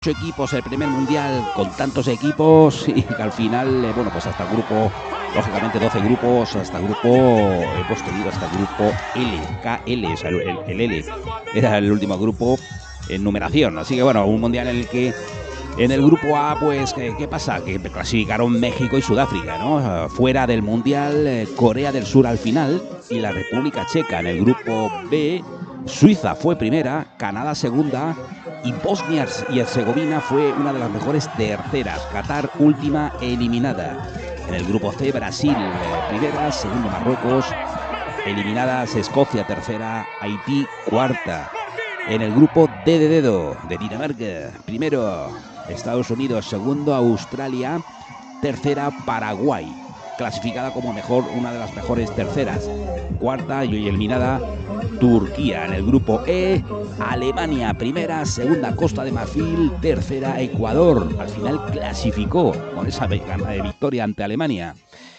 Equipos, el primer mundial con tantos equipos y que al final, bueno, pues hasta el grupo, lógicamente 12 grupos, hasta el grupo, hemos tenido hasta el grupo L, KL, o sea, el L era el último grupo en numeración, así que bueno, un mundial en el que en el grupo A, pues, ¿qué pasa? Que clasificaron México y Sudáfrica, ¿no? Fuera del mundial, Corea del Sur al final y la República Checa. En el grupo B, Suiza fue primera, Canadá segunda y Bosnia y Herzegovina fue una de las mejores terceras. Qatar última eliminada. En el grupo C, Brasil primera, segundo Marruecos, eliminadas Escocia tercera, Haití cuarta. En el grupo D de dedo de Dinamarca, primero Estados Unidos, segundo Australia, tercera Paraguay, clasificada como una de las mejores terceras. Cuarta y eliminada Turquía. En el grupo E, Alemania primera, segunda Costa de Marfil, tercera Ecuador. Al final clasificó con esa victoria ante Alemania.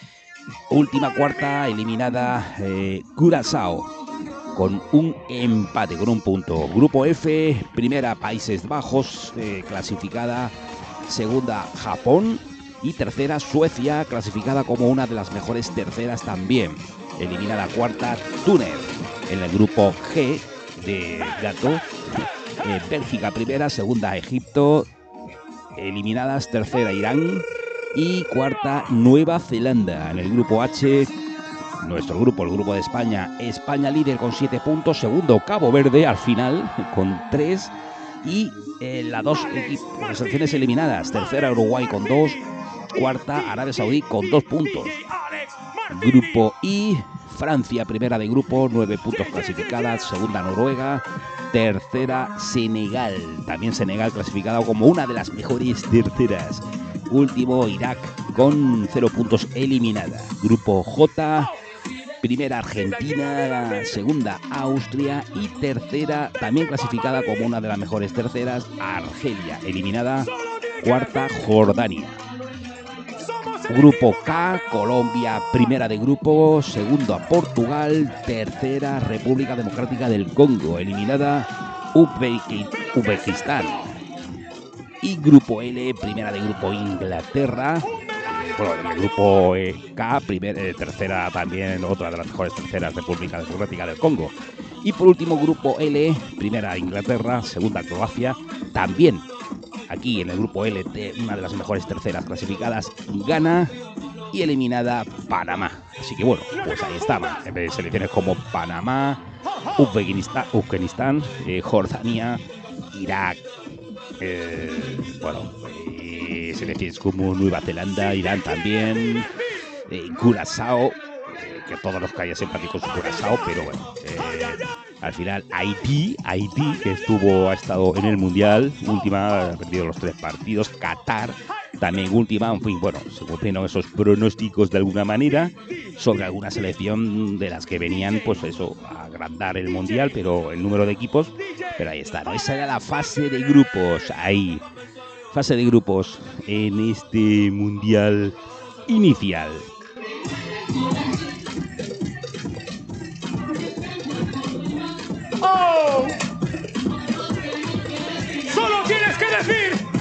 Última cuarta eliminada Curazao, con un empate, con un punto. Grupo F, primera Países Bajos, clasificada, segunda Japón y tercera Suecia, clasificada como una de las mejores terceras también. Eliminada cuarta Túnez. En el grupo G de gato, Bélgica primera, segunda Egipto, eliminadas tercera Irán y cuarta Nueva Zelanda. En el grupo H, nuestro grupo, el grupo de España, España líder con 7 puntos, segundo Cabo Verde al final con 3 y las dos selecciones eliminadas, tercera Uruguay con 2, cuarta Arabia Saudí con 2 puntos. Grupo I, Francia primera de grupo, 9 puntos clasificadas, segunda Noruega, tercera Senegal, también Senegal clasificada como una de las mejores terceras. Último Irak con 0 puntos eliminada. Grupo J, primera Argentina, segunda Austria y tercera, también clasificada como una de las mejores terceras, Argelia, eliminada, cuarta Jordania. Grupo K, Colombia primera de grupo, segunda Portugal, tercera República Democrática del Congo, eliminada Uzbekistán. Y grupo L, primera de grupo Inglaterra. Bueno, en el grupo K, tercera también, otra de las mejores terceras, República Democrática del Congo. Y por último, grupo L, primera Inglaterra, segunda Croacia, también aquí en el grupo L, una de las mejores terceras clasificadas, Ghana y eliminada Panamá. Así que bueno, pues ahí estaban selecciones como Panamá, Uzbekistán, Jordania, Irak, selecciones como Nueva Zelanda, Irán también, Curazao, que todos los que haya simpáticos con Curazao, pero bueno, al final Haití, que ha estado en el Mundial, última, ha perdido los 3 partidos, Qatar también última, en fin, bueno, se cumplieron esos pronósticos de alguna manera sobre alguna selección de las que venían, pues eso, a agrandar el Mundial, pero el número de equipos, pero ahí está, ¿no? Esa era la fase de grupos, ahí, fase de grupos en este Mundial inicial. ¡Oh! Solo tienes que decir